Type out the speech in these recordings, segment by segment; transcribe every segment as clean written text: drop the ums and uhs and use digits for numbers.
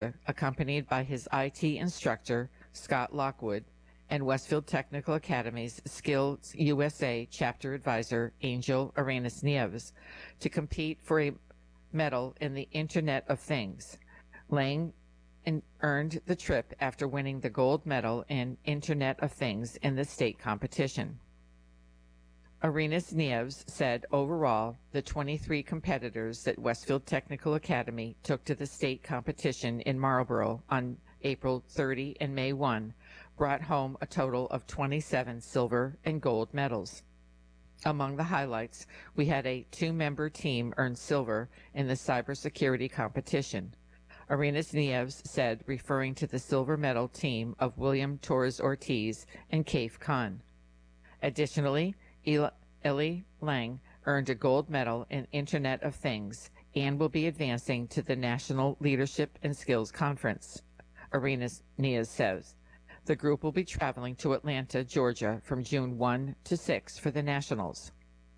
accompanied by his IT instructor, Scott Lockwood, and Westfield Technical Academy's Skills USA chapter advisor, Angel Arenas Nieves, to compete for a medal in the Internet of Things. Lang earned the trip after winning the gold medal in Internet of Things in the state competition. Arenas Nieves said overall, the 23 competitors that Westfield Technical Academy took to the state competition in Marlboro on April 30 and May 1 brought home a total of 27 silver and gold medals. Among the highlights, we had a 2-member team earn silver in the cybersecurity competition. Arenas Nieves said, referring to the silver medal team of William Torres Ortiz and Kaif Khan. Additionally, Ellie Lang earned a gold medal in Internet of Things and will be advancing to the National Leadership and Skills Conference. Arenas Nieves says, the group will be traveling to Atlanta, Georgia from June 1 to 6 for the Nationals.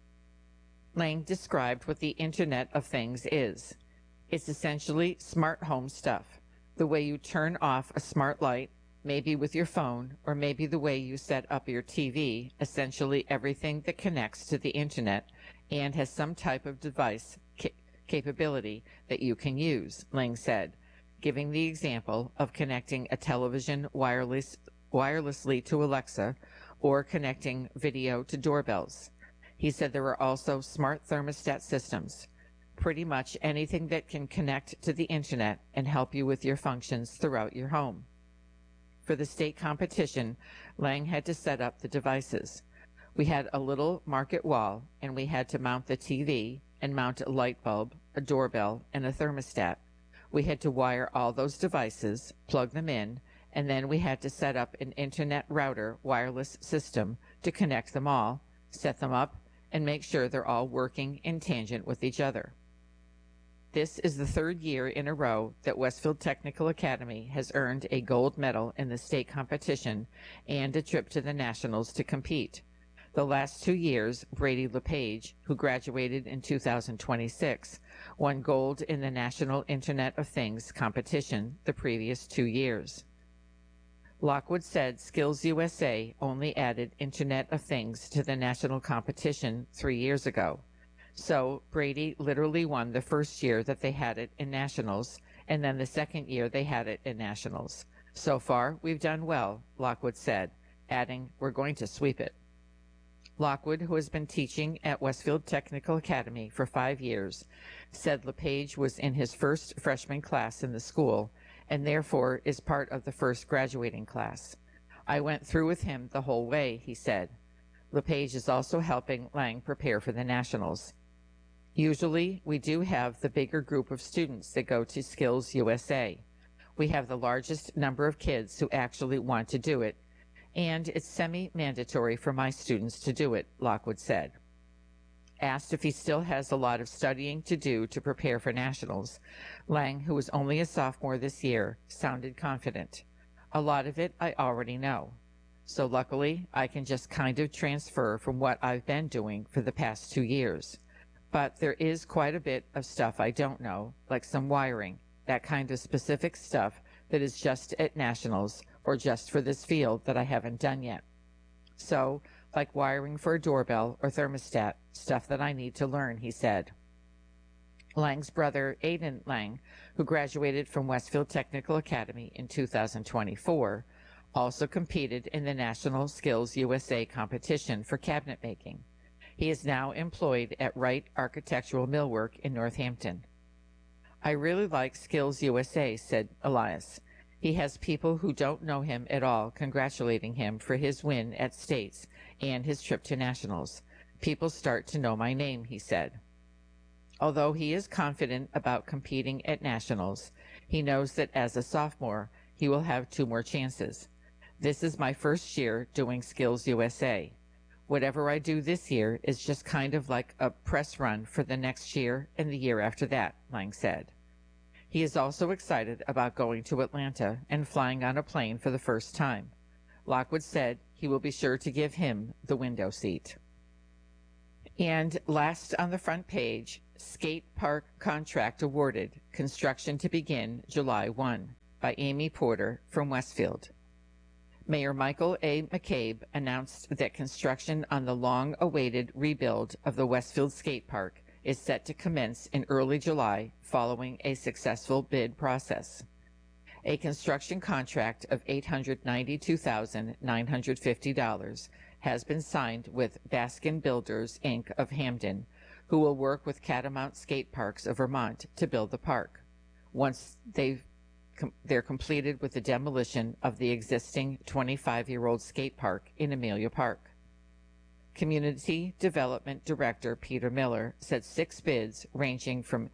Lang described what the Internet of Things is. It's essentially smart home stuff, the way you turn off a smart light, maybe with your phone, or maybe the way you set up your TV, essentially everything that connects to the Internet and has some type of device capability that you can use, Lang said, giving the example of connecting a television wirelessly to Alexa or connecting video to doorbells. He said there are also smart thermostat systems, pretty much anything that can connect to the Internet and help you with your functions throughout your home. For the state competition, Lang had to set up the devices. We had a little market wall, and we had to mount the TV and mount a light bulb, a doorbell, and a thermostat. We had to wire all those devices, plug them in, and then we had to set up an Internet router wireless system to connect them all, set them up, and make sure they're all working in tangent with each other. This is the 3rd year in a row that Westfield Technical Academy has earned a gold medal in the state competition and a trip to the Nationals to compete. The last 2 years, Brady LePage, who graduated in 2026, won gold in the National Internet of Things competition the previous 2 years. Lockwood said Skills USA only added Internet of Things to the national competition 3 years ago. So Brady literally won the first year that they had it in Nationals, and then the second year they had it in Nationals. So far, we've done well, Lockwood said, adding, we're going to sweep it. Lockwood, who has been teaching at Westfield Technical Academy for 5 years, said LePage was in his first freshman class in the school, and therefore is part of the first graduating class. I went through with him the whole way, he said. LePage is also helping Lang prepare for the Nationals. Usually, we do have the bigger group of students that go to Skills USA. We have the largest number of kids who actually want to do it, and it's semi-mandatory for my students to do it, Lockwood said. Asked if he still has a lot of studying to do to prepare for Nationals, Lang, who was only a sophomore this year, sounded confident. A lot of it I already know. So luckily, I can just kind of transfer from what I've been doing for the past 2 years. But there is quite a bit of stuff I don't know, like some wiring, that kind of specific stuff that is just at Nationals or just for this field that I haven't done yet. So, like wiring for a doorbell or thermostat, stuff that I need to learn, he said. Lang's brother, Aiden Lang, who graduated from Westfield Technical Academy in 2024, also competed in the National Skills USA competition for cabinet making. He is now employed at Wright Architectural Millwork in Northampton. I really like Skills USA, said Elias. He has people who don't know him at all congratulating him for his win at states and his trip to Nationals. People start to know my name, he said. Although he is confident about competing at Nationals, he knows that as a sophomore, he will have 2 more chances. This is my first year doing Skills USA. Whatever I do this year is just kind of like a press run for the next year and the year after that, Lang said. He is also excited about going to Atlanta and flying on a plane for the first time. Lockwood said he will be sure to give him the window seat. And last on the front page, Skate Park Contract Awarded, Construction to Begin July 1, by Amy Porter from Westfield. Mayor Michael A. McCabe announced that construction on the long-awaited rebuild of the Westfield Skate Park is set to commence in early July following a successful bid process. A construction contract of $892,950 has been signed with Baskin Builders, Inc. of Hamden, who will work with Catamount Skate Parks of Vermont to build the park. Once they're completed with the demolition of the existing 25-year-old skate park in Amelia Park. Community Development Director Peter Miller said 6 bids ranging from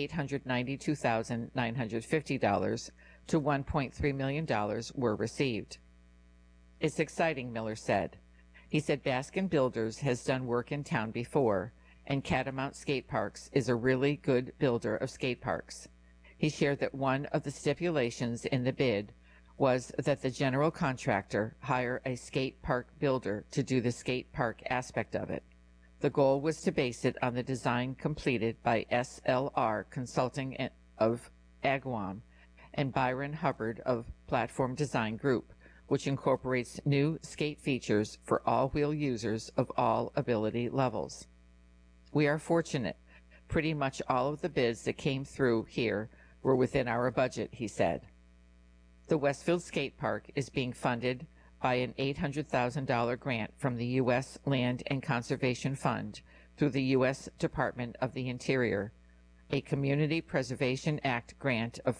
$892,950 to $1.3 million were received. It's exciting, Miller said. He said Baskin Builders has done work in town before, and Catamount Skate Parks is a really good builder of skate parks. He shared that one of the stipulations in the bid was that the general contractor hire a skate park builder to do the skate park aspect of it. The goal was to base it on the design completed by SLR Consulting of Agawam and Byron Hubbard of Platform Design Group, which incorporates new skate features for all-wheel users of all ability levels. We are fortunate. Pretty much all of the bids that came through here were within our budget, he said. The Westfield Skate Park is being funded by an $800,000 grant from the U.S. Land and Conservation Fund through the U.S. Department of the Interior, a Community Preservation Act grant of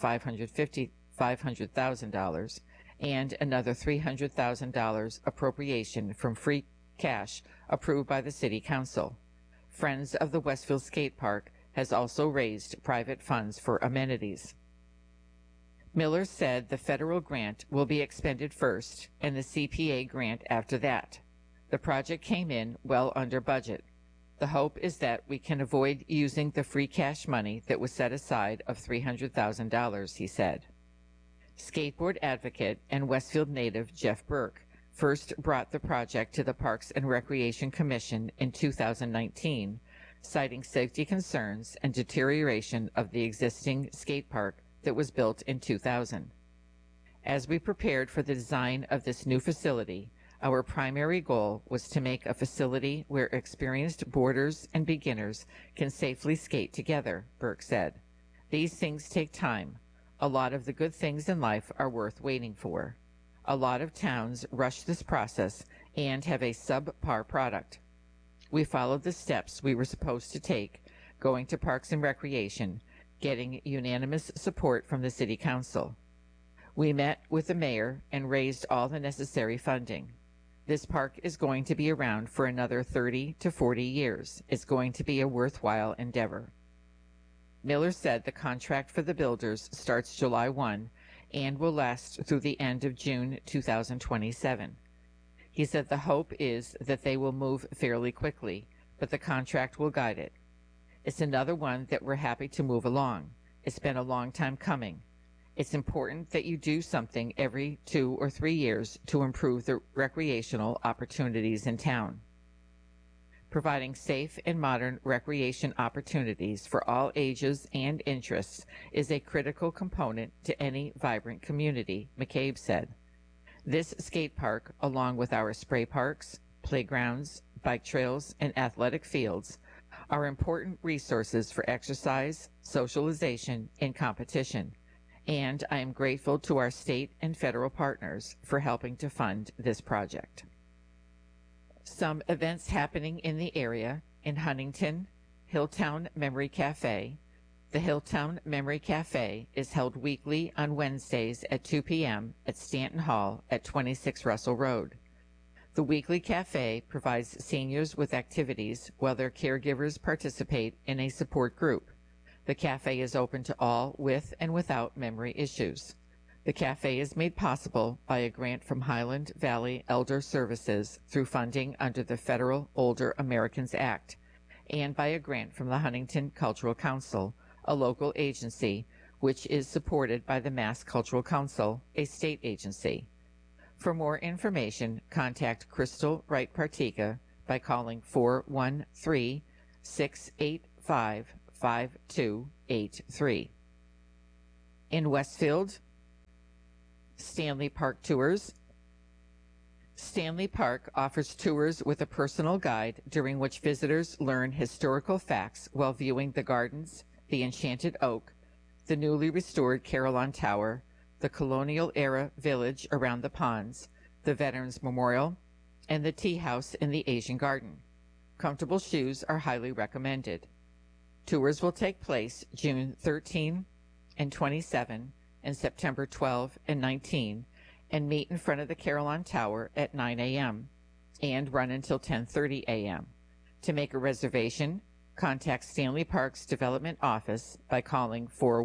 $500,000, and another $300,000 appropriation from free cash approved by the City Council. Friends of the Westfield Skate Park has also raised private funds for amenities. Miller said the federal grant will be expended first and the CPA grant after that. The project came in well under budget. The hope is that we can avoid using the free cash money that was set aside of $300,000, he said. Skateboard advocate and Westfield native Jeff Burke first brought the project to the Parks and Recreation Commission in 2019, citing safety concerns and deterioration of the existing skate park that was built in 2000. As we prepared for the design of this new facility, our primary goal was to make a facility where experienced boarders and beginners can safely skate together, Burke said. These things take time. A lot of the good things in life are worth waiting for. A lot of towns rush this process and have a subpar product. We followed the steps we were supposed to take, going to Parks and Recreation, getting unanimous support from the City Council. We met with the mayor and raised all the necessary funding. This park is going to be around for another 30 to 40 years. It's going to be a worthwhile endeavor. Miller said the contract for the builders starts July 1 and will last through the end of June 2027. He said the hope is that they will move fairly quickly, but the contract will guide it. It's another one that we're happy to move along. It's been a long time coming. It's important that you do something every 2 or 3 years to improve the recreational opportunities in town. Providing safe and modern recreation opportunities for all ages and interests is a critical component to any vibrant community, McCabe said. This skate park, along with our spray parks, playgrounds, bike trails, and athletic fields, are important resources for exercise, socialization, and competition, and I am grateful to our state and federal partners for helping to fund this project. Some events happening in the area: in Huntington, Hilltown Memory Cafe. The Hilltown Memory Cafe is held weekly on Wednesdays at 2 p.m. at Stanton Hall at 26 Russell Road. The weekly cafe provides seniors with activities while their caregivers participate in a support group. The cafe is open to all with and without memory issues. The cafe is made possible by a grant from Highland Valley Elder Services through funding under the Federal Older Americans Act, and by a grant from the Huntington Cultural Council, a local agency which is supported by the Mass Cultural Council, a state agency. For more information, contact Crystal Wright Partika by calling 413-685-5400 5283. In Westfield, Stanley Park Tours. Stanley Park offers tours with a personal guide during which visitors learn historical facts while viewing the gardens, the Enchanted Oak, the newly restored Carillon Tower, the colonial-era village around the ponds, the Veterans Memorial, and the tea house in the Asian Garden. Comfortable shoes are highly recommended. Tours will take place June 13 and 27 and September 12 and 19 and meet in front of the Carillon Tower at 9 a.m. and run until 10:30 a.m. To make a reservation, contact Stanley Park's Development Office by calling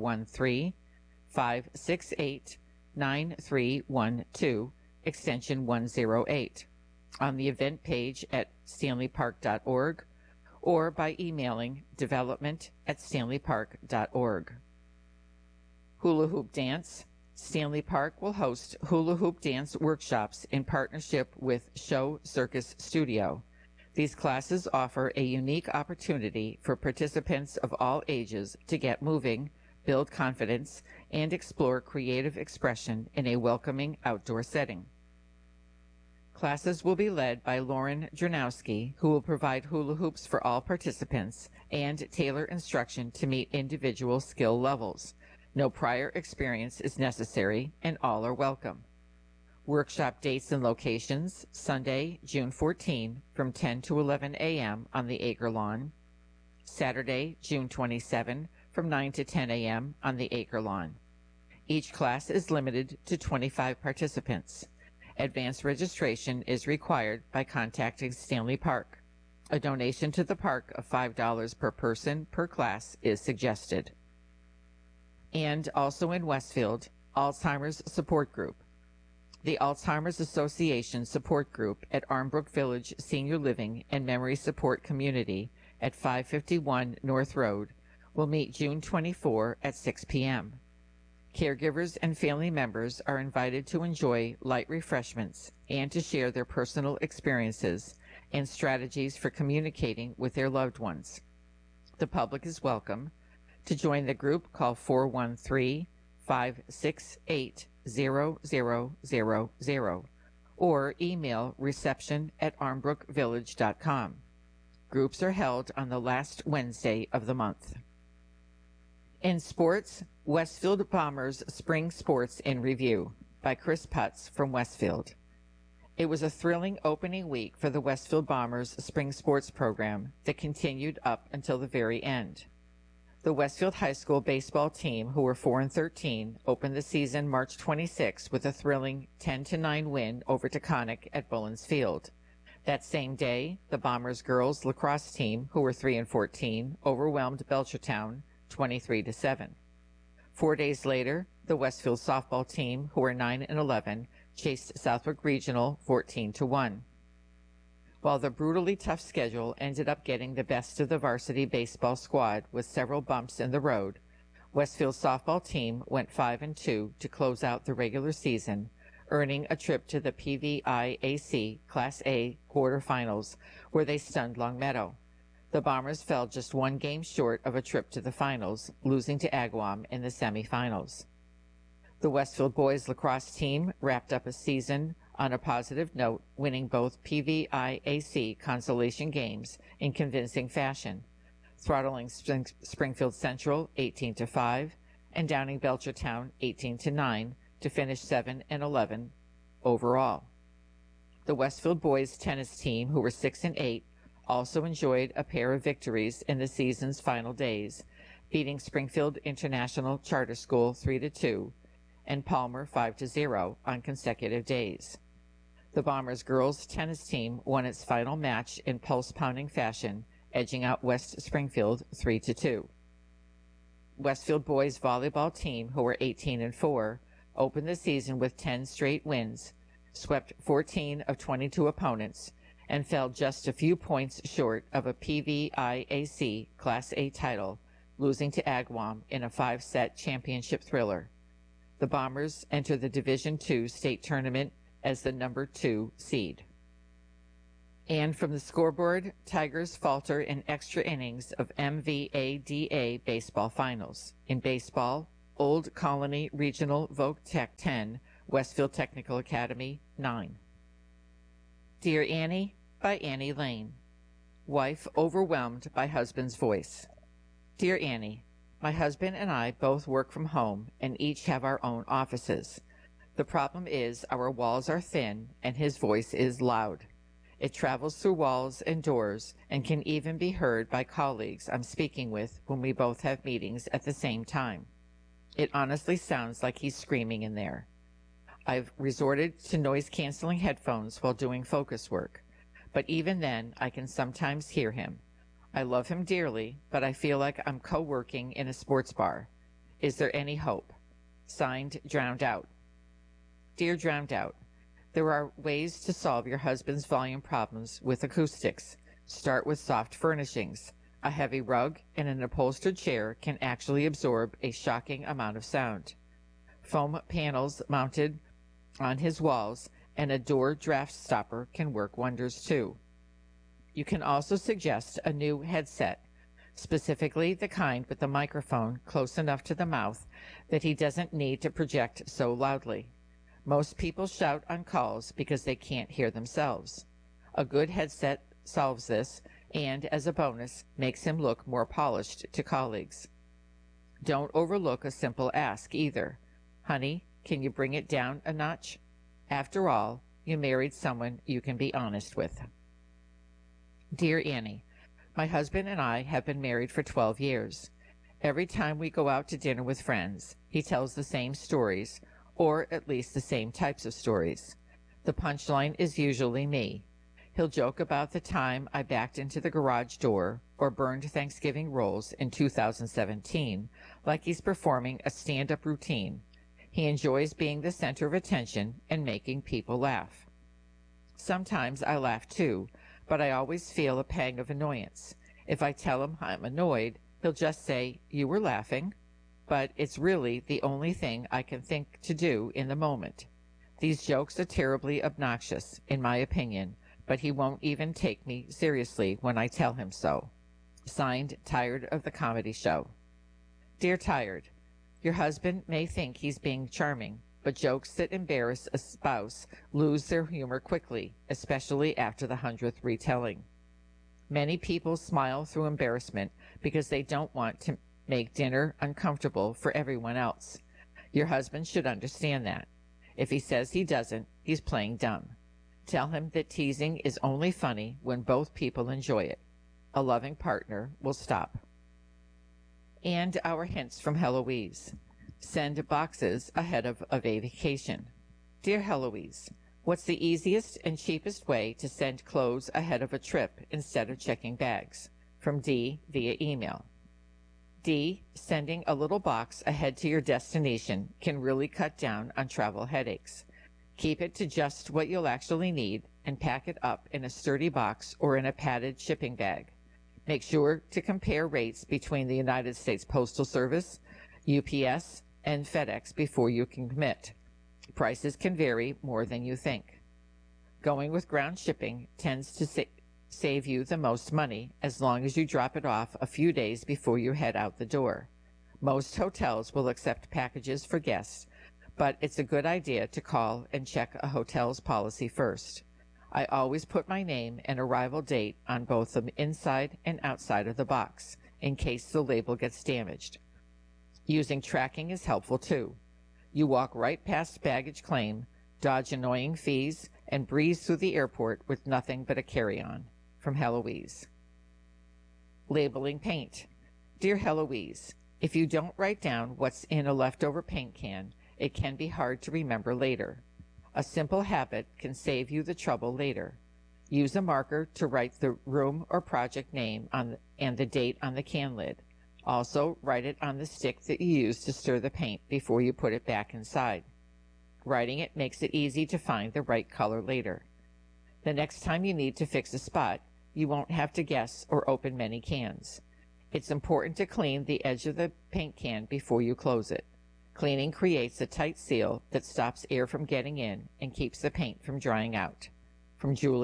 413-568-9312, extension 108, on the event page at stanleypark.org or by emailing development@stanleypark.org. Hula Hoop Dance. Stanley Park will host hula hoop dance workshops in partnership with Show Circus Studio. These classes offer a unique opportunity for participants of all ages to get moving, build confidence, and explore creative expression in a welcoming outdoor setting. Classes will be led by Lauren Dranowski, who will provide hula hoops for all participants and tailor instruction to meet individual skill levels. No prior experience is necessary, and all are welcome. Workshop dates and locations: Sunday, June 14, from 10 to 11 a.m. on the Acre Lawn. Saturday, June 27, from 9 to 10 a.m. on the Acre Lawn. Each class is limited to 25 participants. Advanced registration is required by contacting Stanley Park. A donation to the park of $5 per person per class is suggested. And also in Westfield, Alzheimer's Support Group. The Alzheimer's Association Support Group at Armbrook Village Senior Living and Memory Support Community at 551 North Road will meet June 24 at 6 p.m. Caregivers and family members are invited to enjoy light refreshments and to share their personal experiences and strategies for communicating with their loved ones. The public is welcome. To join the group, call 413-568-0000 or email reception@armbrookvillage.com. Groups are held on the last Wednesday of the month. In sports, Westfield Bombers Spring Sports in Review by Chris Putz from Westfield. It was a thrilling opening week for the Westfield Bombers Spring Sports program that continued up until the very end. The Westfield High School baseball team, who were 4-13, opened the season March 26 with a thrilling 10-9 win over Taconic at Bullens Field. That same day, the Bombers girls lacrosse team, who were 3-14, overwhelmed Belchertown 23-7. 4 days later, the Westfield softball team, who were 9-11, chased Southwick Regional 14-1. While the brutally tough schedule ended up getting the best of the varsity baseball squad with several bumps in the road, Westfield's softball team went 5-2 to close out the regular season, earning a trip to the PVIAC Class A quarterfinals, where they stunned Longmeadow. The Bombers fell just one game short of a trip to the finals, losing to Agawam in the semifinals. The Westfield boys lacrosse team wrapped up a season on a positive note, winning both PVIAC consolation games in convincing fashion, throttling Springfield Central 18-5 and downing Belchertown 18-9 to finish 7-11 overall. The Westfield boys tennis team, who were 6-8, also enjoyed a pair of victories in the season's final days, beating Springfield International Charter School 3-2 and Palmer 5-0 on consecutive days. The Bombers girls tennis team won its final match in pulse-pounding fashion, edging out West Springfield 3-2. Westfield boys volleyball team, who were 18-4, opened the season with 10 straight wins, swept 14 of 22 opponents, and fell just a few points short of a PVIAC Class A title, losing to Agawam in a 5-set championship thriller. The Bombers enter the Division II state tournament as the number 2 seed. And from the scoreboard, Tigers falter in extra innings of MVADA baseball finals. In baseball, Old Colony Regional Voc Tech 10, Westfield Technical Academy 9. Dear Annie, by Annie Lane. Wife overwhelmed by husband's voice. Dear Annie, my husband and I both work from home and each have our own offices. The problem is our walls are thin and his voice is loud. It travels through walls and doors and can even be heard by colleagues I'm speaking with when we both have meetings at the same time. It honestly sounds like he's screaming in there. I've resorted to noise-canceling headphones while doing focus work, but even then I can sometimes hear him. I love him dearly, but I feel like I'm co-working in a sports bar. Is there any hope? Signed, Drowned Out. Dear Drowned Out, there are ways to solve your husband's volume problems with acoustics. Start with soft furnishings. A heavy rug and an upholstered chair can actually absorb a shocking amount of sound. Foam panels mounted on his walls and a door draft stopper can work wonders too. You can also suggest a new headset, specifically the kind with the microphone close enough to the mouth that he doesn't need to project so loudly. Most people shout on calls because they can't hear themselves. A good headset solves this and, as a bonus, makes him look more polished to colleagues. Don't overlook a simple ask either. Honey, can you bring it down a notch? After all, you married someone you can be honest with. Dear Annie, my husband and I have been married for 12 years. Every time we go out to dinner with friends, he tells the same stories, or at least the same types of stories. The punchline is usually me. He'll joke about the time I backed into the garage door or burned Thanksgiving rolls in 2017, like he's performing a stand-up routine. He enjoys being the center of attention and making people laugh. Sometimes I laugh too, but I always feel a pang of annoyance. If I tell him I'm annoyed, he'll just say, "You were laughing," but it's really the only thing I can think to do in the moment. These jokes are terribly obnoxious, in my opinion, but he won't even take me seriously when I tell him so. Signed, Tired of the Comedy Show. Dear Tired, your husband may think he's being charming, but jokes that embarrass a spouse lose their humor quickly, especially after the 100th retelling. Many people smile through embarrassment because they don't want to make dinner uncomfortable for everyone else. Your husband should understand that. If he says he doesn't, he's playing dumb. Tell him that teasing is only funny when both people enjoy it. A loving partner will stop. And our hints from Heloise. Send boxes ahead of a vacation. Dear Heloise, what's the easiest and cheapest way to send clothes ahead of a trip instead of checking bags? From D via email. D, sending a little box ahead to your destination can really cut down on travel headaches. Keep it to just what you'll actually need and pack it up in a sturdy box or in a padded shipping bag. Make sure to compare rates between the United States Postal Service, UPS, and FedEx before you can commit. Prices can vary more than you think. Going with ground shipping tends to save you the most money as long as you drop it off a few days before you head out the door. Most hotels will accept packages for guests, but it's a good idea to call and check a hotel's policy first. I always put my name and arrival date on both the inside and outside of the box, in case the label gets damaged. Using tracking is helpful too. You walk right past baggage claim, dodge annoying fees, and breeze through the airport with nothing but a carry-on. From Heloise. Labeling paint. Dear Heloise, if you don't write down what's in a leftover paint can, it can be hard to remember later. A simple habit can save you the trouble later. Use a marker to write the room or project name and the date on the can lid. Also, write it on the stick that you use to stir the paint before you put it back inside. Writing it makes it easy to find the right color later. The next time you need to fix a spot, you won't have to guess or open many cans. It's important to clean the edge of the paint can before you close it. Cleaning creates a tight seal that stops air from getting in and keeps the paint from drying out. From Julie,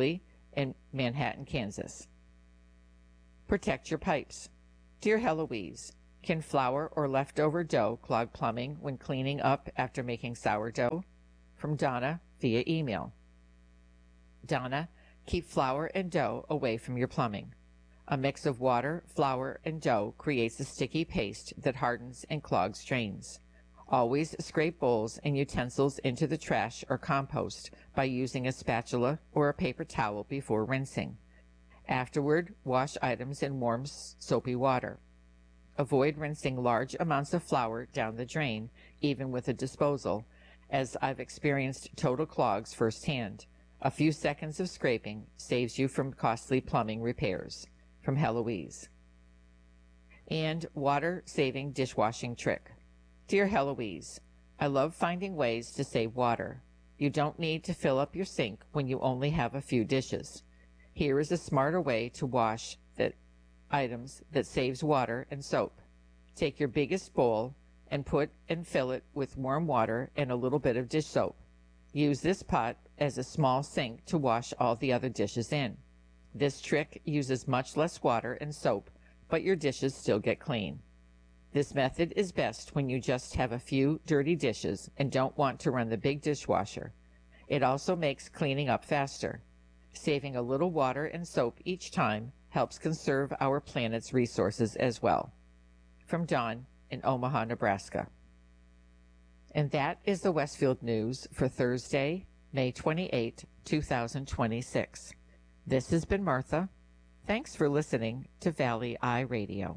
in Manhattan, Kansas. Protect your pipes. Dear Heloise, can flour or leftover dough clog plumbing when cleaning up after making sourdough? From Donna via email. Donna, keep flour and dough away from your plumbing. A mix of water, flour, and dough creates a sticky paste that hardens and clogs drains. Always scrape bowls and utensils into the trash or compost by using a spatula or a paper towel before rinsing. Afterward, wash items in warm, soapy water. Avoid rinsing large amounts of flour down the drain, even with a disposal, as I've experienced total clogs firsthand. A few seconds of scraping saves you from costly plumbing repairs. From Heloise. And water-saving dishwashing trick. Dear Heloise, I love finding ways to save water. You don't need to fill up your sink when you only have a few dishes. Here is a smarter way to wash items that saves water and soap. Take your biggest bowl and fill it with warm water and a little bit of dish soap. Use this pot as a small sink to wash all the other dishes in. This trick uses much less water and soap, but your dishes still get clean. This method is best when you just have a few dirty dishes and don't want to run the big dishwasher. It also makes cleaning up faster. Saving a little water and soap each time helps conserve our planet's resources as well. From Dawn in Omaha, Nebraska. And that is the Westfield News for Thursday, May 28, 2026. This has been Martha. Thanks for listening to Valley Eye Radio.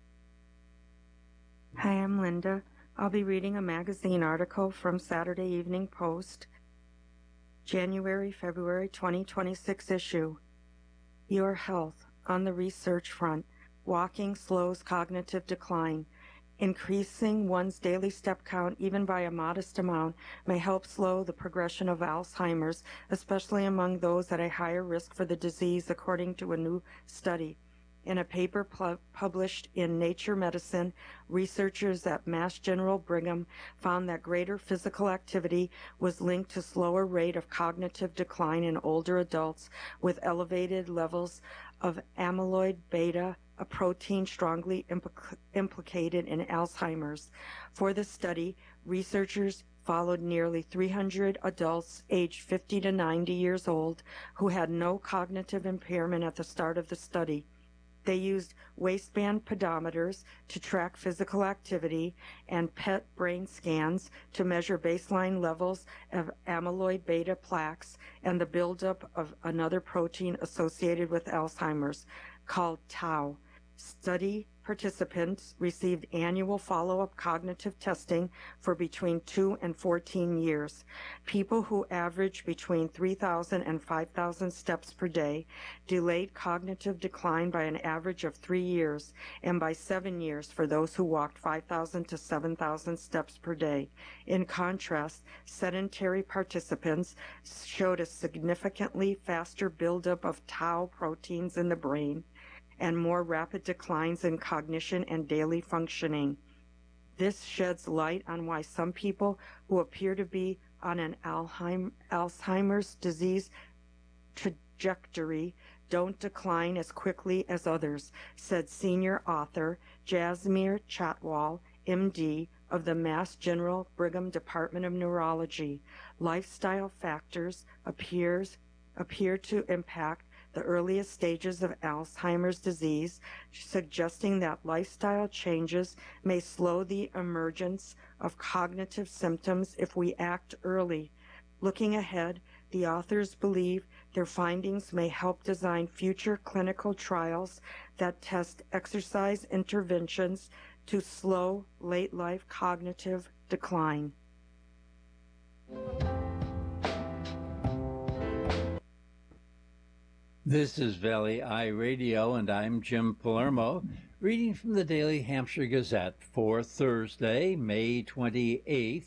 Hi, I'm Linda. I'll be reading a magazine article from Saturday Evening Post, January-February 2026 issue. Your Health. On the research front, walking slows cognitive decline. Increasing one's daily step count, even by a modest amount, may help slow the progression of Alzheimer's, especially among those at a higher risk for the disease, according to a new study. In a paper published in Nature Medicine, researchers at Mass General Brigham found that greater physical activity was linked to slower rate of cognitive decline in older adults with elevated levels of amyloid beta, a protein strongly implicated in Alzheimer's. For the study, researchers followed nearly 300 adults aged 50 to 90 years old who had no cognitive impairment at the start of the study. They used waistband pedometers to track physical activity and PET brain scans to measure baseline levels of amyloid beta plaques and the buildup of another protein associated with Alzheimer's called tau. Study participants received annual follow-up cognitive testing for between 2 and 14 years. People who averaged between 3,000 and 5,000 steps per day delayed cognitive decline by an average of 3 years and by 7 years for those who walked 5,000 to 7,000 steps per day. In contrast, sedentary participants showed a significantly faster buildup of tau proteins in the brain and more rapid declines in cognition and daily functioning. This sheds light on why some people who appear to be on an Alzheimer's disease trajectory don't decline as quickly as others, said senior author Jasmeer Chatwal, MD, of the Mass General Brigham Department of Neurology. Lifestyle factors appear to impact the earliest stages of Alzheimer's disease, suggesting that lifestyle changes may slow the emergence of cognitive symptoms if we act early. Looking ahead, the authors believe their findings may help design future clinical trials that test exercise interventions to slow late-life cognitive decline. This is Valley Eye Radio, and I'm Jim Palermo, reading from the Daily Hampshire Gazette for Thursday, May 28th,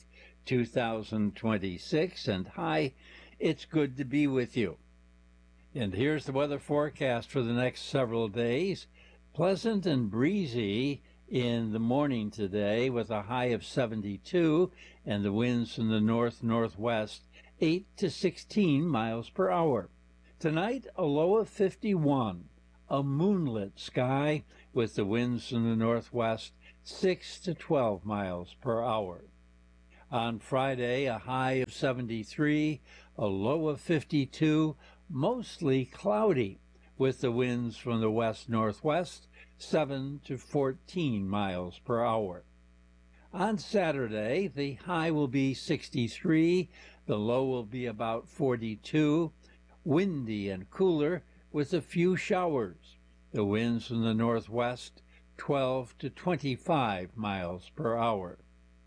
2026. And hi, it's good to be with you. And here's the weather forecast for the next several days. Pleasant and breezy in the morning today with a high of 72 and the winds from the north-northwest 8 to 16 miles per hour. Tonight, a low of 51, a moonlit sky with the winds from the northwest 6 to 12 miles per hour. On Friday, a high of 73, a low of 52, mostly cloudy with the winds from the west-northwest 7 to 14 miles per hour. On Saturday, the high will be 63, the low will be about 42, windy and cooler with a few showers. The winds from the northwest 12 to 25 miles per hour.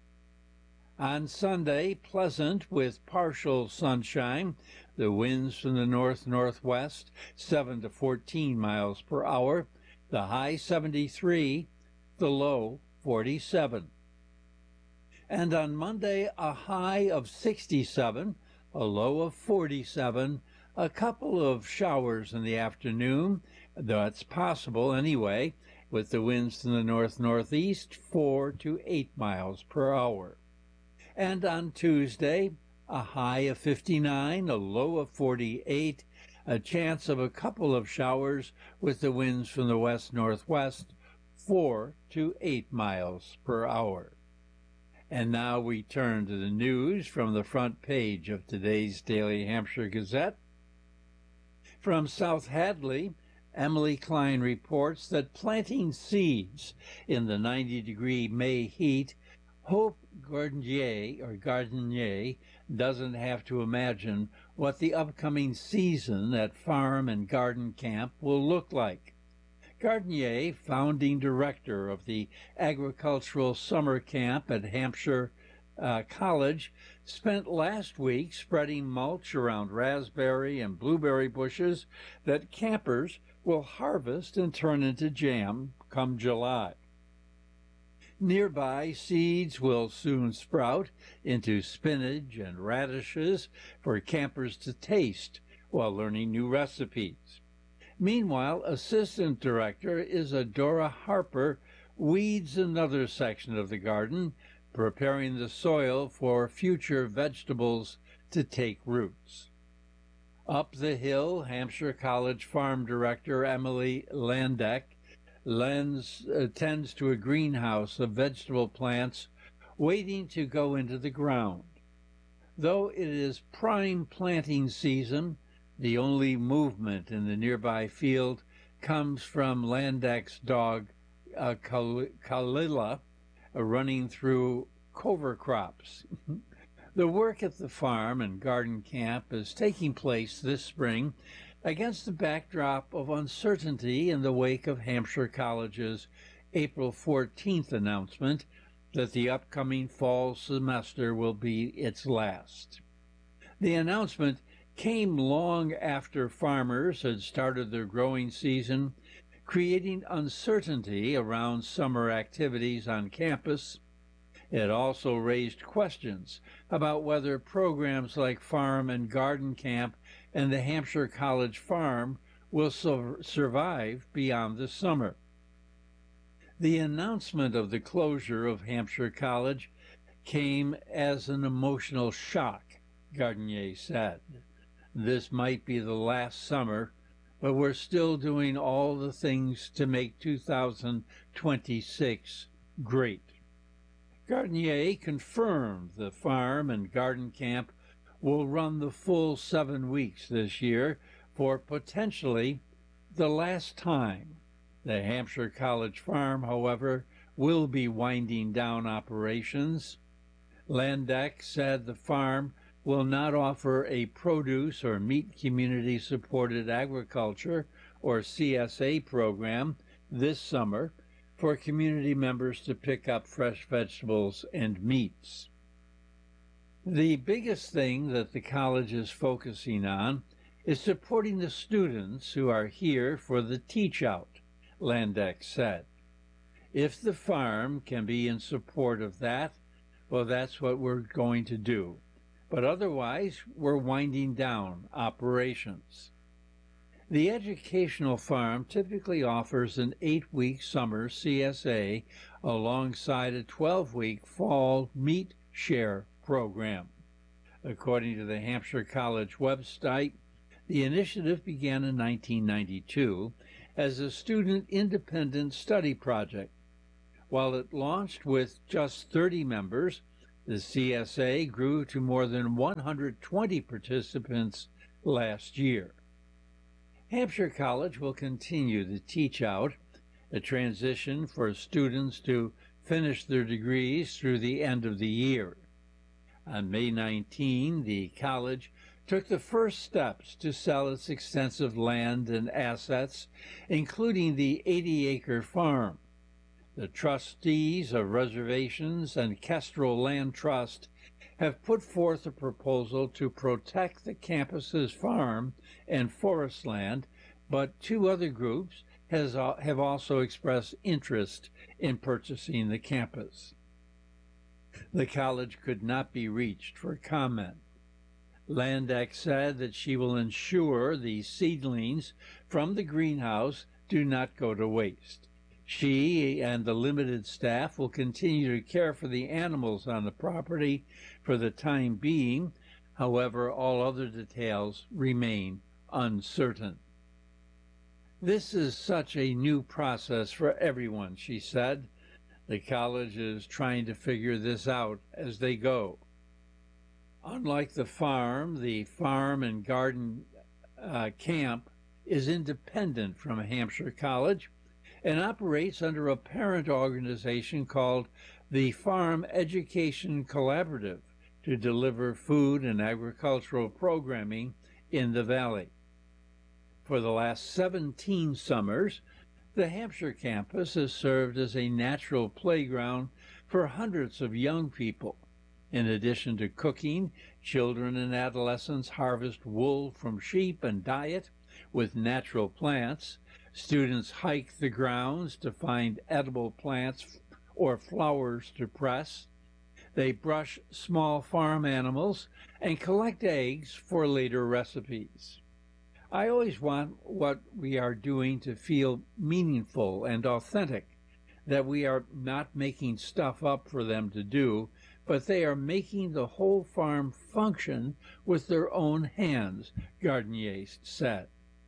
On Sunday, pleasant with partial sunshine, the winds from the north-northwest 7 to 14 miles per hour, the high 73, the low 47. And on Monday, a high of 67, a low of 47, a couple of showers in the afternoon, that's possible anyway, with the winds from the north-northeast 4 to 8 miles per hour. And on Tuesday, a high of 59, a low of 48, a chance of a couple of showers with the winds from the west-northwest 4 to 8 miles per hour. And now we turn to the news from the front page of today's Daily Hampshire Gazette. From South Hadley, Emily Klein reports that planting seeds in the 90-degree May heat, Hope Gardenier doesn't have to imagine what the upcoming season at farm and garden camp will look like. Gardenier, founding director of the Agricultural Summer Camp at Hampshire College, spent last week spreading mulch around raspberry and blueberry bushes that campers will harvest and turn into jam come July. Nearby, seeds will soon sprout into spinach and radishes for campers to taste while learning new recipes. Meanwhile, Assistant Director Isadora Harper weeds another section of the garden, preparing the soil for future vegetables to take roots. Up the hill, Hampshire College Farm Director Emily Landeck tends to a greenhouse of vegetable plants waiting to go into the ground. Though it is prime planting season, the only movement in the nearby field comes from Landeck's dog, Kalila, running through cover crops. The work at the farm and garden camp is taking place this spring against the backdrop of uncertainty in the wake of Hampshire College's April 14th announcement that the upcoming fall semester will be its last. The announcement came long after farmers had started their growing season, creating uncertainty around summer activities on campus. It also raised questions about whether programs like Farm and Garden Camp and the Hampshire College Farm will survive beyond the summer. The announcement of the closure of Hampshire College came as an emotional shock, Gardenier said. This might be the last summer, but we're still doing all the things to make 2026 great. Gardenier confirmed the farm and garden camp will run the full 7 weeks this year for potentially the last time. The Hampshire College Farm, however, will be winding down operations. Landeck said the farm will not offer a produce or meat community-supported agriculture or CSA program this summer for community members to pick up fresh vegetables and meats. The biggest thing that the college is focusing on is supporting the students who are here for the teach-out, Landeck said. If the farm can be in support of that, well, that's what we're going to do. But otherwise, we're winding down operations. The educational farm typically offers an 8-week summer CSA alongside a 12-week fall meat share program. According to the Hampshire College website, The initiative began in 1992 as a student independent study project. While it launched with just 30 members, the CSA grew to more than 120 participants last year. Hampshire College will continue the Teach Out, a transition for students to finish their degrees through the end of the year. On May 19, the college took the first steps to sell its extensive land and assets, including the 80-acre farm. The trustees of Reservations and Kestrel Land Trust have put forth a proposal to protect the campus's farm and forest land, but two other groups have also expressed interest in purchasing the campus. The college could not be reached for comment. Landeck said that she will ensure the seedlings from the greenhouse do not go to waste. She and the limited staff will continue to care for the animals on the property for the time being. However, all other details remain uncertain. This is such a new process for everyone, she said. The college is trying to figure this out as they go. Unlike the farm and garden camp is independent from Hampshire College and operates under a parent organization called the Farm Education Collaborative to deliver food and agricultural programming in the valley. For the last 17 summers, the Hampshire campus has served as a natural playground for hundreds of young people. In addition to cooking, children and adolescents harvest wool from sheep and dye it with natural plants. Students hike the grounds to find edible plants or flowers to press. They brush small farm animals and collect eggs for later recipes. I always want what we are doing to feel meaningful and authentic, that we are not making stuff up for them to do, but they are making the whole farm function with their own hands, Gardenier said.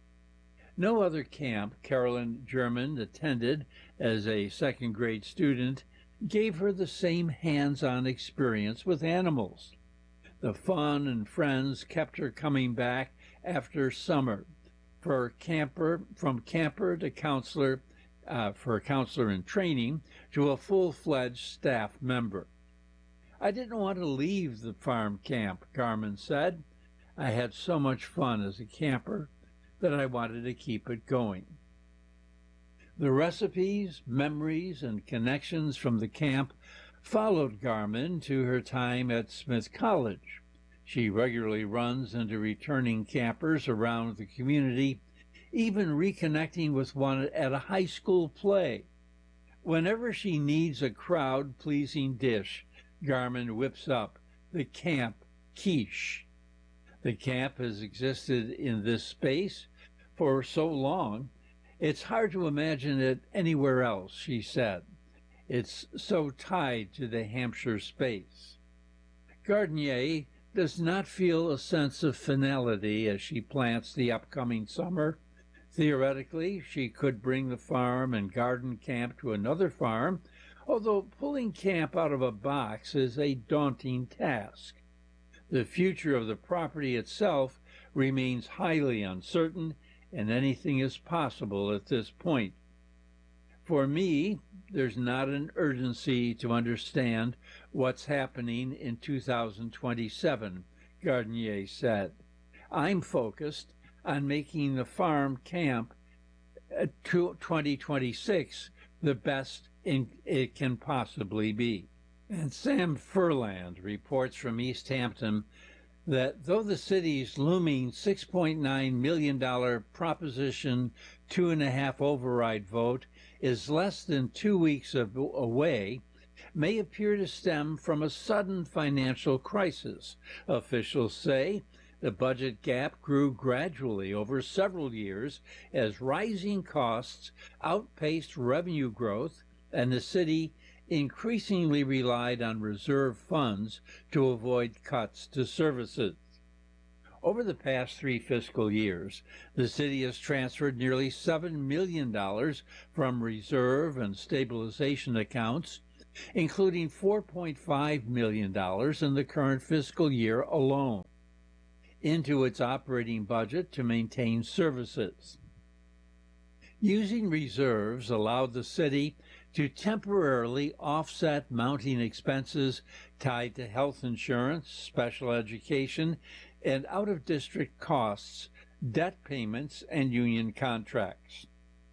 No other camp Carolyn German attended as a second-grade student gave her the same hands-on experience with animals. The fun and friends kept her coming back after summer from camper to counselor, for a counselor in training to a full-fledged staff member. I didn't want to leave the farm camp, Garman said. I had so much fun as a camper that I wanted to keep it going. The recipes, memories, and connections from the camp followed Garman to her time at Smith College. She regularly runs into returning campers around the community, even reconnecting with one at a high school play. Whenever she needs a crowd-pleasing dish, Garman whips up the camp quiche. The camp has existed in this space for so long, it's hard to imagine it anywhere else, she said. It's so tied to the Hampshire space. Gardenier does not feel a sense of finality as she plants the upcoming summer. Theoretically, she could bring the farm and garden camp to another farm, although pulling camp out of a box is a daunting task. The future of the property itself remains highly uncertain, and anything is possible at this point. For me, there's not an urgency to understand what's happening in 2027, Gardenier said. I'm focused on making the farm camp 2026 the best it can possibly be. And Sam Furland reports from East Hampton that though the city's looming $6.9 million Proposition 2.5 override vote is less than 2 weeks away, may appear to stem from a sudden financial crisis. Officials say the budget gap grew gradually over several years as rising costs outpaced revenue growth, and the city increasingly relied on reserve funds to avoid cuts to services. Over the past 3 fiscal years, the city has transferred nearly $7 million from reserve and stabilization accounts, including $4.5 million in the current fiscal year alone, into its operating budget to maintain services. Using reserves allowed the city to temporarily offset mounting expenses tied to health insurance, special education, and out-of-district costs, debt payments, and union contracts.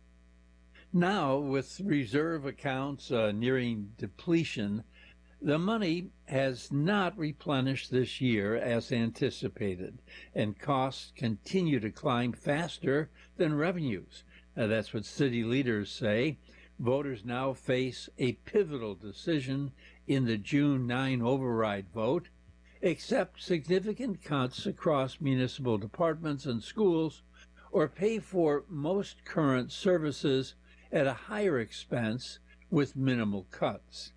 Now, with reserve accounts nearing depletion, the money has not replenished this year as anticipated, and costs continue to climb faster than revenues. That's what city leaders say. Voters now face a pivotal decision in the June 9 override vote: accept significant cuts across municipal departments and schools, or pay for most current services at a higher expense with minimal cuts.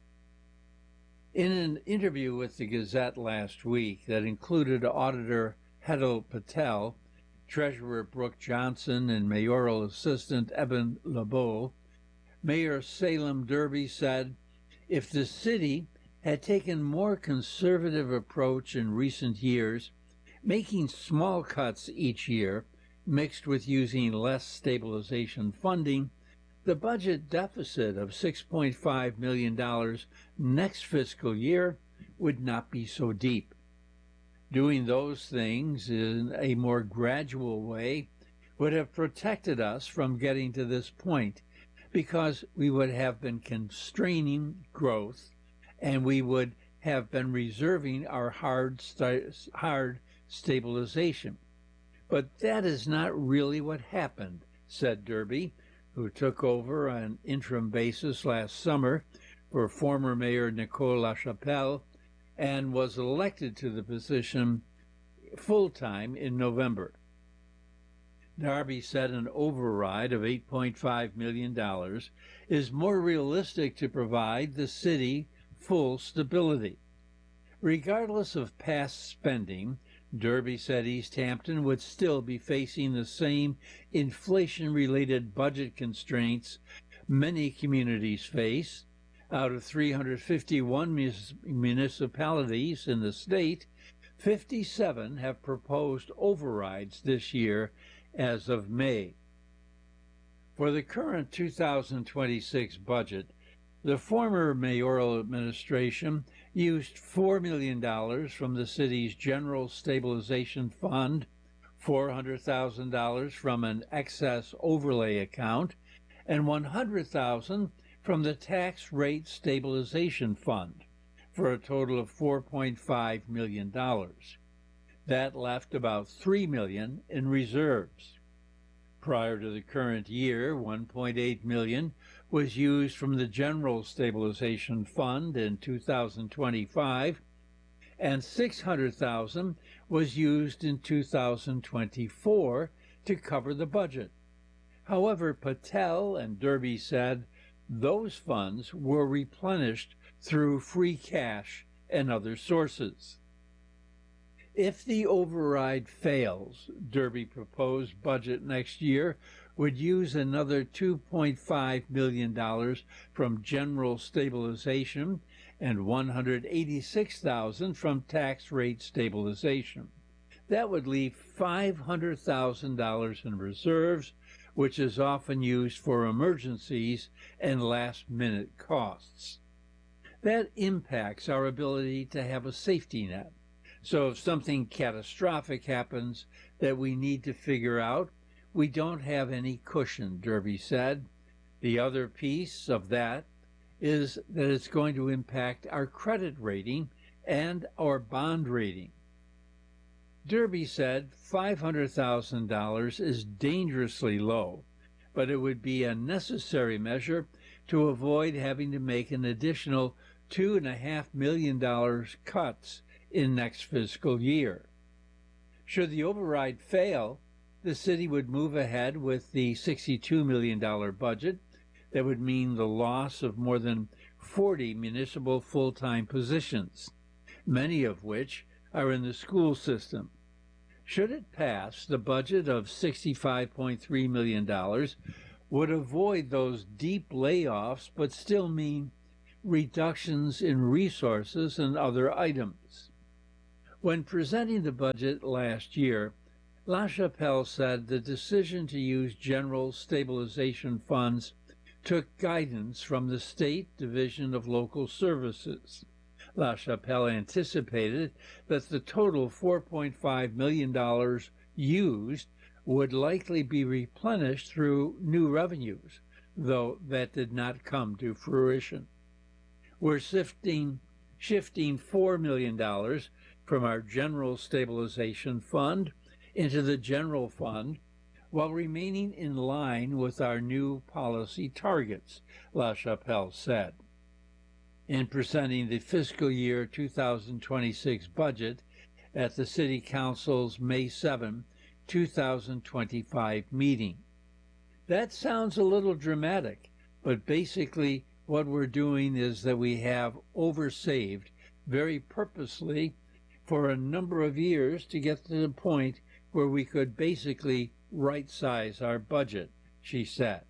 In an interview with the Gazette last week that included Auditor Hetal Patel, Treasurer Brooke Johnson, and Mayoral Assistant Eben LeBeau, Mayor Salem Derby said, "If the city had taken a more conservative approach in recent years, making small cuts each year, mixed with using less stabilization funding, the budget deficit of $6.5 million next fiscal year would not be so deep. Doing those things in a more gradual way would have protected us from getting to this point, because we would have been constraining growth and we would have been reserving our hard stabilization. But that is not really what happened," said Derby, who took over on an interim basis last summer for former Mayor Nicole LaChapelle and was elected to the position full-time in November. Derby said an override of $8.5 million is more realistic to provide the city full stability. Regardless of past spending, Derby said East Hampton would still be facing the same inflation-related budget constraints many communities face. Out of 351 municipalities in the state, 57 have proposed overrides this year as of May. For the current 2026 budget, the former mayoral administration used $4 million from the city's General Stabilization Fund, $400,000 from an excess overlay account, and $100,000 from the Tax Rate Stabilization Fund, for a total of $4.5 million. That left about $3 million in reserves. Prior to the current year, $1.8 million was used from the General Stabilization Fund in 2025, and $600,000 was used in 2024 to cover the budget. However, Patel and Derby said those funds were replenished through free cash and other sources. If the override fails, Derby proposed budget next year would use another $2.5 million from general stabilization and $186,000 from tax rate stabilization. That would leave $500,000 in reserves, which is often used for emergencies and last-minute costs. That impacts our ability to have a safety net. So if something catastrophic happens that we need to figure out, we don't have any cushion, Derby said. The other piece of that is that it's going to impact our credit rating and our bond rating. Derby said $500,000 is dangerously low, but it would be a necessary measure to avoid having to make an additional $2.5 million cuts in next fiscal year. Should the override fail, the city would move ahead with the $62 million budget. That would mean the loss of more than 40 municipal full-time positions, many of which are in the school system. Should it pass, the budget of $65.3 million would avoid those deep layoffs but still mean reductions in resources and other items. When presenting the budget last year, LaChapelle said the decision to use general stabilization funds took guidance from the State Division of Local Services. LaChapelle anticipated that the total $4.5 million used would likely be replenished through new revenues, though that did not come to fruition. We're shifting $4 million from our general stabilization fund into the general fund while remaining in line with our new policy targets, LaChapelle said. In presenting the fiscal year 2026 budget at the City Council's May 7, 2025 meeting. That sounds a little dramatic, but basically what we're doing is that we have oversaved very purposely for a number of years to get to the point where we could basically right-size our budget, she said.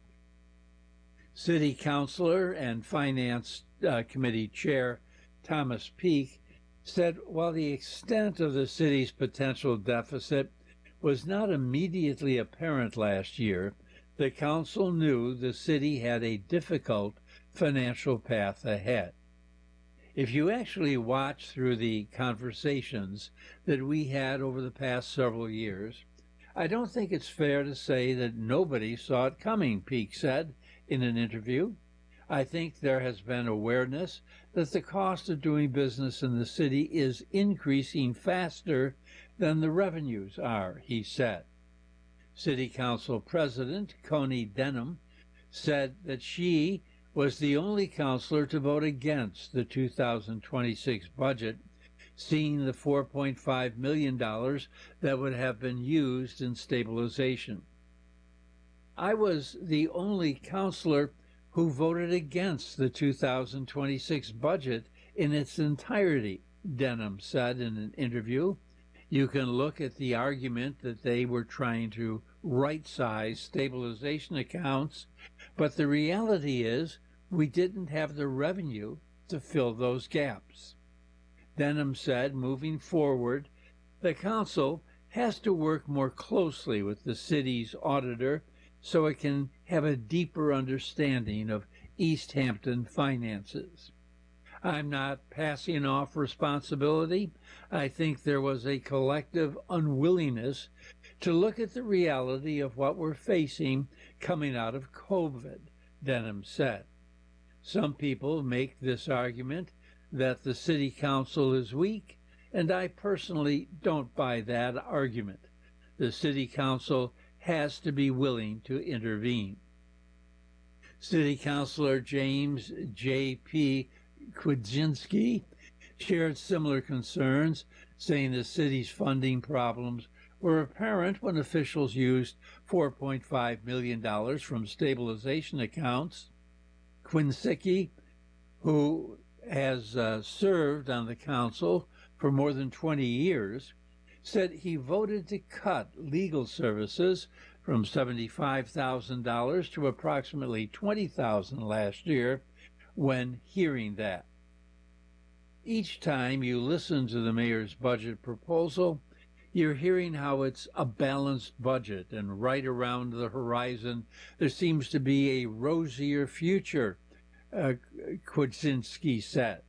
City Councilor and Finance Committee Chair Thomas Peake said while the extent of the city's potential deficit was not immediately apparent last year, the council knew the city had a difficult financial path ahead. If you actually watch through the conversations that we had over the past several years, I don't think it's fair to say that nobody saw it coming, Peake said in an interview. I think there has been awareness that the cost of doing business in the city is increasing faster than the revenues are, he said. City Council President Coney Denham said that she was the only councilor to vote against the 2026 budget, seeing the $4.5 million that would have been used in stabilization. I was the only councilor who voted against the 2026 budget in its entirety, Denham said in an interview. You can look at the argument that they were trying to right-size stabilization accounts, but the reality is we didn't have the revenue to fill those gaps. Denham said, moving forward, the council has to work more closely with the city's auditor so it can have a deeper understanding of East Hampton finances. I'm not passing off responsibility. I think there was a collective unwillingness to look at the reality of what we're facing coming out of COVID, Denham said. Some people make this argument that the city council is weak, and I personally don't buy that argument. The city council has to be willing to intervene. City Councilor James J.P. Kwidzinski shared similar concerns, saying the city's funding problems were apparent when officials used $4.5 million from stabilization accounts. Kwidzinski, who has served on the council for more than 20 years, said he voted to cut legal services from $75,000 to approximately $20,000 last year when hearing that. Each time you listen to the mayor's budget proposal, you're hearing how it's a balanced budget, and right around the horizon there seems to be a rosier future, Kwidzinski said.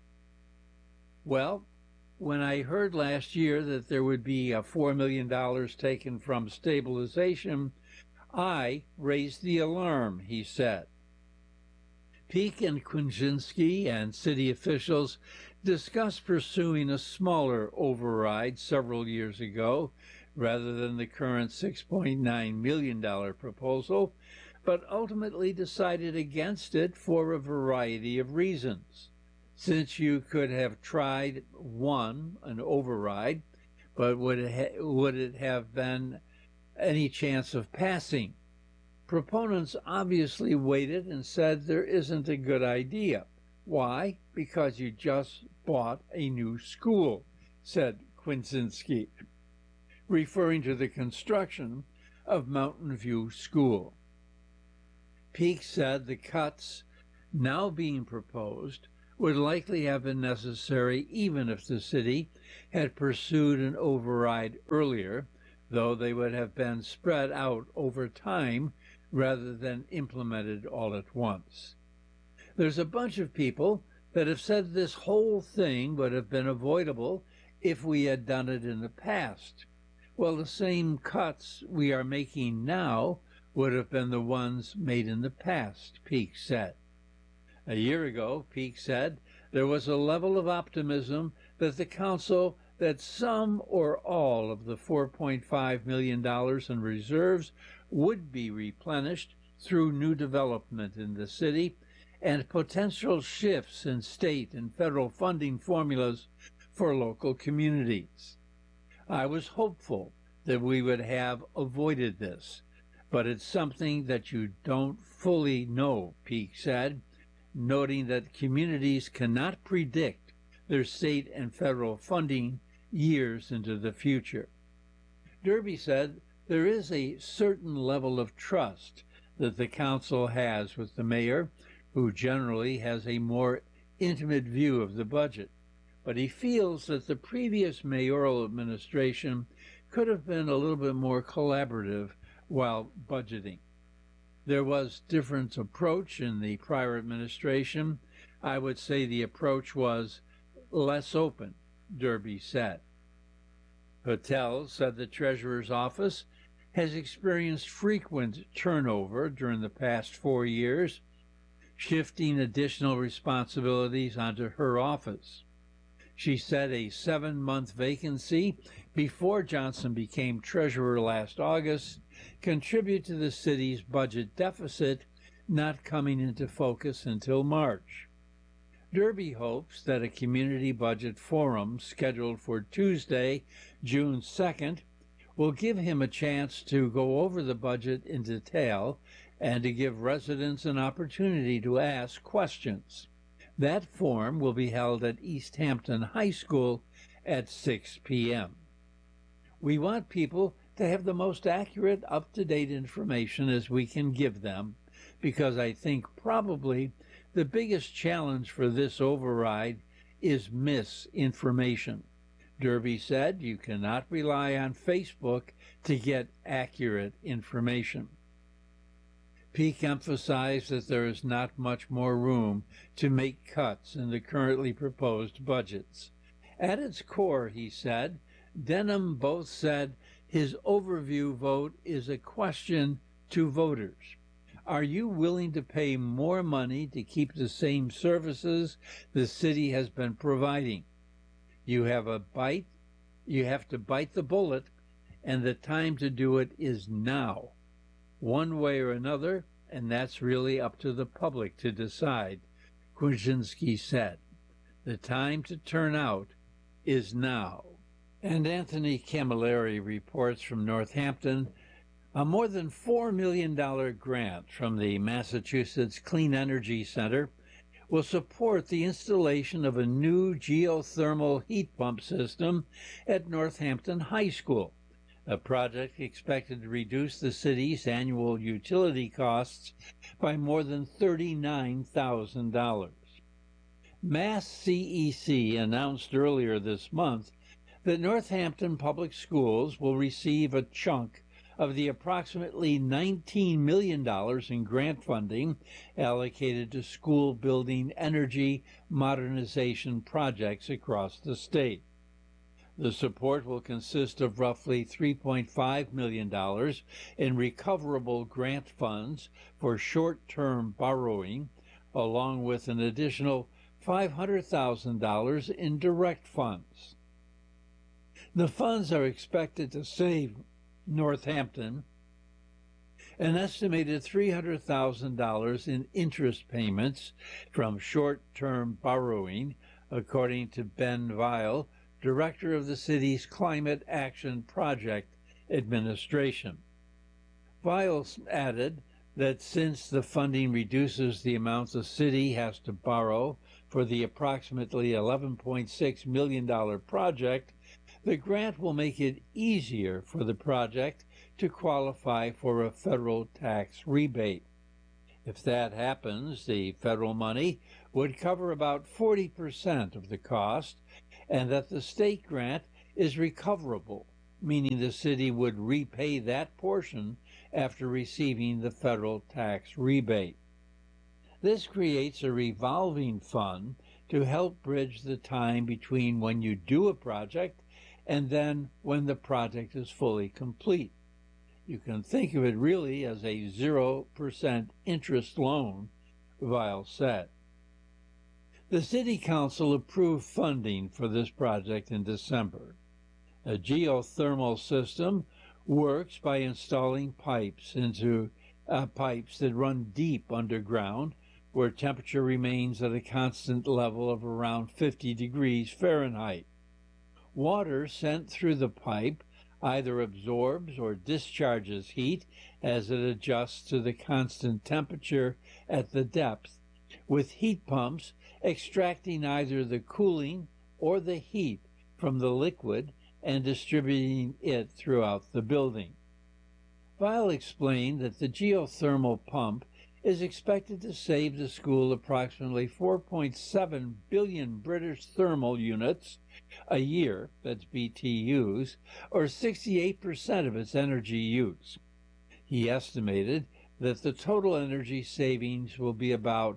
Well, when I heard last year that there would be $4 million taken from stabilization, I raised the alarm, he said. Peake and Kwidzinski and city officials discussed pursuing a smaller override several years ago rather than the current $6.9 million proposal, but ultimately decided against it for a variety of reasons. Since you could have tried an override, but would it have been any chance of passing? Proponents obviously waited and said there isn't a good idea. Why? Because you just bought a new school, said Kwidzinski. referring to the construction of Mountain View School. Peake said the cuts now being proposed would likely have been necessary even if the city had pursued an override earlier, though they would have been spread out over time rather than implemented all at once. There's a bunch of people that have said this whole thing would have been avoidable if we had done it in the past. Well, the same cuts we are making now would have been the ones made in the past, Peake said. A year ago, Peake said, there was a level of optimism that the council that some or all of the $4.5 million in reserves would be replenished through new development in the city and potential shifts in state and federal funding formulas for local communities. I was hopeful that we would have avoided this, but it's something that you don't fully know, Peake said, noting that communities cannot predict their state and federal funding years into the future. Derby said there is a certain level of trust that the council has with the mayor, who generally has a more intimate view of the budget, but he feels that the previous mayoral administration could have been a little bit more collaborative while budgeting. There was different approach in the prior administration. I would say the approach was less open, Derby said. Patel said the treasurer's office has experienced frequent turnover during the past 4 years, shifting additional responsibilities onto her office. She said a 7-month vacancy before Johnson became treasurer last August contributed to the city's budget deficit not coming into focus until March. Derby hopes that a community budget forum scheduled for Tuesday, June 2nd, will give him a chance to go over the budget in detail and to give residents an opportunity to ask questions. That forum will be held at East Hampton High School at 6 p.m. We want people to have the most accurate, up-to-date information as we can give them, because I think probably the biggest challenge for this override is misinformation. Derby said you cannot rely on Facebook to get accurate information. Peake emphasized that there is not much more room to make cuts in the currently proposed budgets. At its core, he said, Denham both said his overview vote is a question to voters. Are you willing to pay more money to keep the same services the city has been providing? You have to bite the bullet, and the time to do it is now. One way or another, and that's really up to the public to decide, Kwiecinski said. The time to turn out is now. And Anthony Camilleri reports from Northampton a more than $4 million grant from the Massachusetts Clean Energy Center will support the installation of a new geothermal heat pump system at Northampton High School, a project expected to reduce the city's annual utility costs by more than $39,000. Mass CEC announced earlier this month that Northampton Public Schools will receive a chunk of the approximately $19 million in grant funding allocated to school building energy modernization projects across the state. The support will consist of roughly $3.5 million in recoverable grant funds for short-term borrowing, along with an additional $500,000 in direct funds. The funds are expected to save Northampton an estimated $300,000 in interest payments from short-term borrowing, according to Ben Weil, director of the city's Climate Action Project Administration. Weil added that since the funding reduces the amount the city has to borrow for the approximately $11.6 million project, The grant will make it easier for the project to qualify for a federal tax rebate. If that happens, the federal money would cover about 40% of the cost, and that the state grant is recoverable, meaning the city would repay that portion after receiving the federal tax rebate. This creates a revolving fund to help bridge the time between when you do a project and then when the project is fully complete. You can think of it really as a 0% interest loan, Weil said. The City Council approved funding for this project in December. A geothermal system works by installing pipes that run deep underground, where temperature remains at a constant level of around 50 degrees Fahrenheit. Water sent through the pipe either absorbs or discharges heat as it adjusts to the constant temperature at the depth, with heat pumps extracting either the cooling or the heat from the liquid and distributing it throughout the building. Weil explained that the geothermal pump is expected to save the school approximately 4.7 billion British thermal units a year, that's BTUs, or 68% of its energy use. He estimated that the total energy savings will be about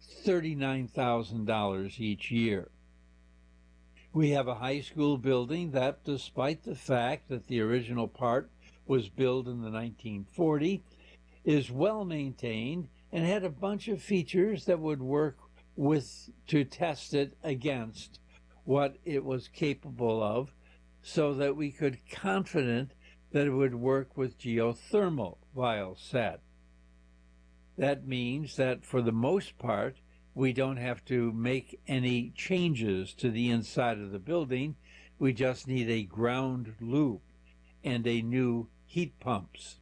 $39,000 each year. We have a high school building that, despite the fact that the original part was built in the 1940s, is well maintained and had a bunch of features that would work with to test it against what it was capable of, so that we could confident that it would work with geothermal, Weil said. That means that for the most part, we don't have to make any changes to the inside of the building. We just need a ground loop and a new heat pumps.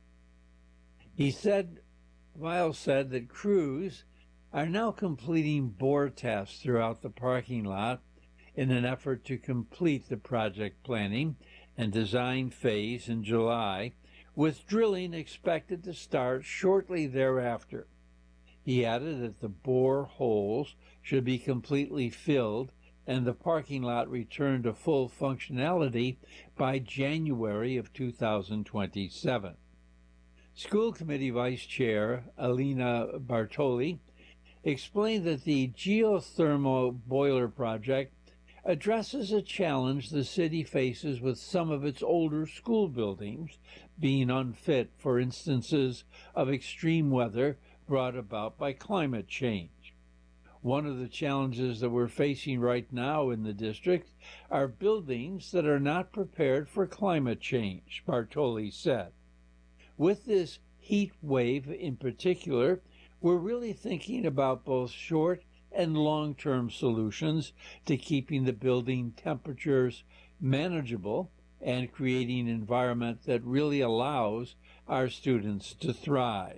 Weil said that crews are now completing bore tests throughout the parking lot in an effort to complete the project planning and design phase in July, with drilling expected to start shortly thereafter. He added that the bore holes should be completely filled and the parking lot returned to full functionality by January of 2027. School Committee Vice Chair Alina Bartoli explained that the geothermal boiler project addresses a challenge the city faces with some of its older school buildings being unfit for instances of extreme weather brought about by climate change. One of the challenges that we're facing right now in the district are buildings that are not prepared for climate change, Bartoli said. With this heat wave in particular, we're really thinking about both short and long-term solutions to keeping the building temperatures manageable and creating an environment that really allows our students to thrive.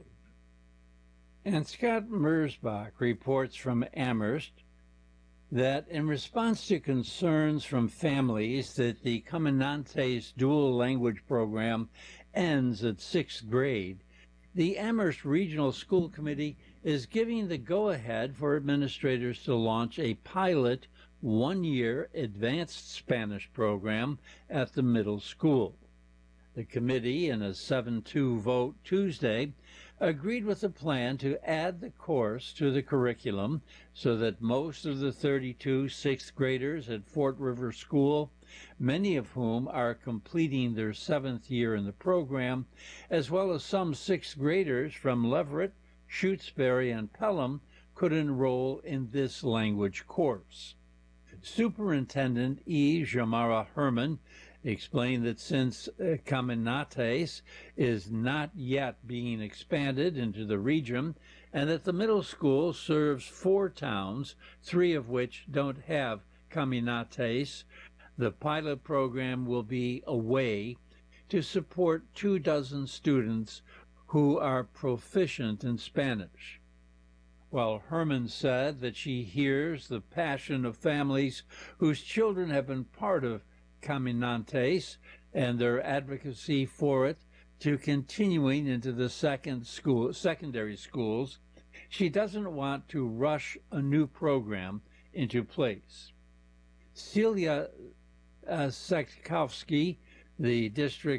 And Scott Mersbach reports from Amherst that in response to concerns from families that the Caminantes dual language program ends at 6th grade, the Amherst Regional School Committee is giving the go-ahead for administrators to launch a pilot one-year advanced Spanish program at the middle school. The committee, in a 7-2 vote Tuesday, agreed with the plan to add the course to the curriculum so that most of the 32 sixth graders at Fort River School, many of whom are completing their 7th year in the program, as well as some 6th graders from Leverett, Shutesbury, and Pelham, could enroll in this language course. Superintendent E. Jamara Herman explained that since Caminantes is not yet being expanded into the region, and that the middle school serves 4 towns, 3 of which don't have Caminantes, the pilot program will be a way to support 24 students who are proficient in Spanish. While Herman said that she hears the passion of families whose children have been part of Caminantes and their advocacy for it to continuing into the secondary schools. She doesn't want to rush a new program into place. Celia Sekowski, the district